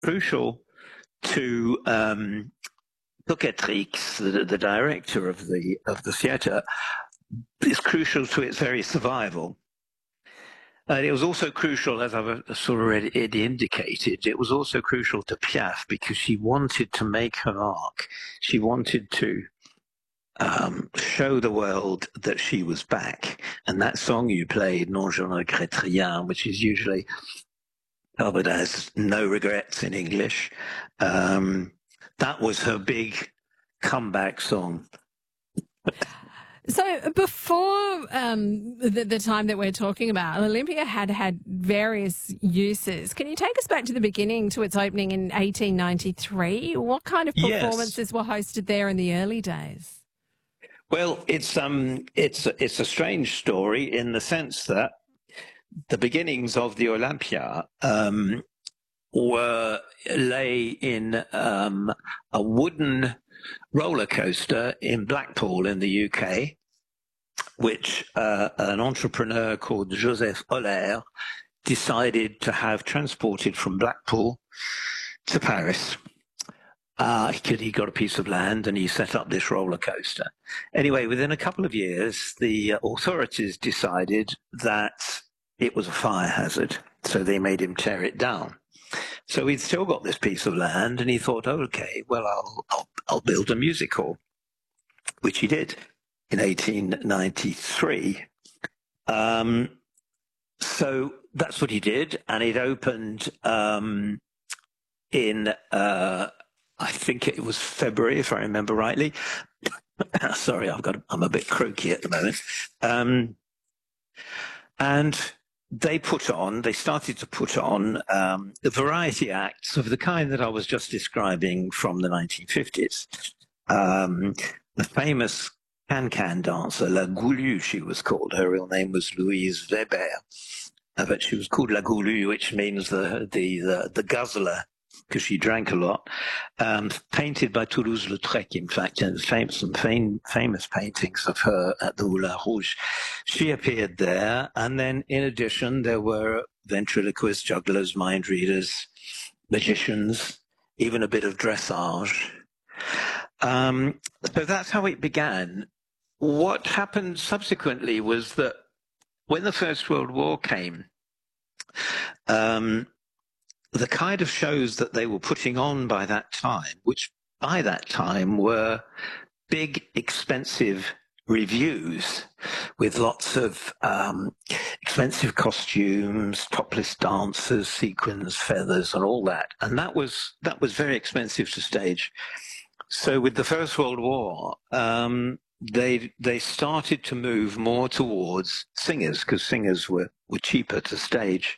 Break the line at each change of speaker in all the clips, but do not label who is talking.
crucial to Cocatrix, the director of the theatre. It's crucial to its very survival. And it was also crucial, as I've sort of already indicated, it was also crucial to Piaf because she wanted to make her mark. She wanted to show the world that she was back. And that song you played, Non je ne regrette rien, which is usually covered as No Regrets in English, that was her big comeback song.
So before the time that we're talking about, Olympia had various uses. Can you take us back to the beginning, to its opening in 1893? What kind of performances were hosted there in the early days?
Well, it's a strange story in the sense that the beginnings of the Olympia lay in a wooden roller coaster in Blackpool in the UK, which an entrepreneur called Joseph Euler decided to have transported from Blackpool to Paris. He got a piece of land and he set up this roller coaster. Anyway, within a couple of years, the authorities decided that it was a fire hazard, so they made him tear it down. So he'd still got this piece of land, and he thought, oh, okay, well, I'll build a music hall, which he did in 1893. So that's what he did, and it opened in, I think it was February, if I remember rightly. Sorry, I'm a bit croaky at the moment. And they started to put on the variety acts of the kind that I was just describing from the 1950s. The famous can-can dancer, La Goulue, she was called. Her real name was Louise Weber, but she was called La Goulue, which means the guzzler, because she drank a lot. Painted by Toulouse-Lautrec, in fact, and some famous paintings of her at the Moulin Rouge. She appeared there, and then in addition, there were ventriloquists, jugglers, mind readers, magicians, even a bit of dressage. So that's how it began. What happened subsequently was that when the First World War came, the kind of shows that they were putting on by that time, which by that time were big, expensive revues with lots of expensive costumes, topless dancers, sequins, feathers, and all that. And that was very expensive to stage. So with the First World War, they started to move more towards singers, because singers were cheaper to stage.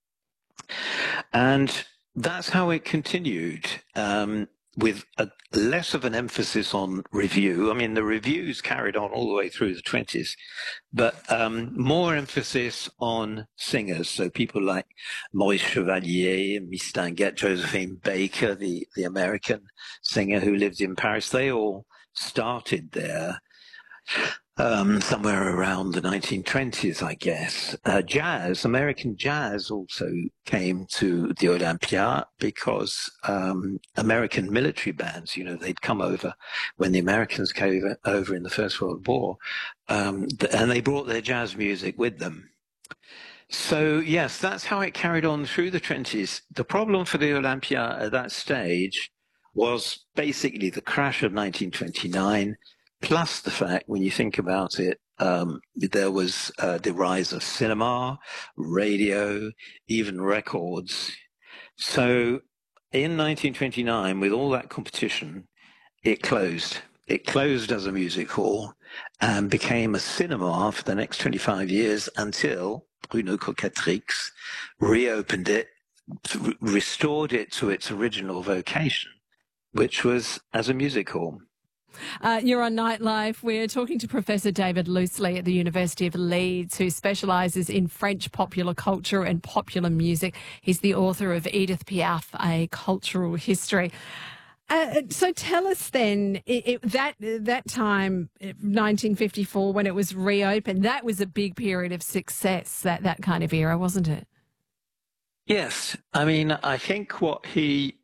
And that's how it continued, with less of an emphasis on revue. I mean, the revues carried on all the way through the 20s, but more emphasis on singers. So people like Maurice Chevalier, Miss Stinguet, Josephine Baker, the American singer who lived in Paris, they all started there. Somewhere around the 1920s, I guess. American jazz also came to the Olympia because American military bands, they'd come over when the Americans came over in the First World War, and they brought their jazz music with them. So, yes, that's how it carried on through the 20s. The problem for the Olympia at that stage was basically the crash of 1929, plus the fact, when you think about it, there was the rise of cinema, radio, even records. So in 1929, with all that competition, it closed. It closed as a music hall and became a cinema for the next 25 years until Bruno Cocatrix reopened it, restored it to its original vocation, which was as a music hall.
You're on Nightlife. We're talking to Professor David Loosley at the University of Leeds, who specialises in French popular culture and popular music. He's the author of Edith Piaf, A Cultural History. So tell us then, that time, 1954, when it was reopened, that was a big period of success, that kind of era, wasn't it?
Yes, I mean, I think what he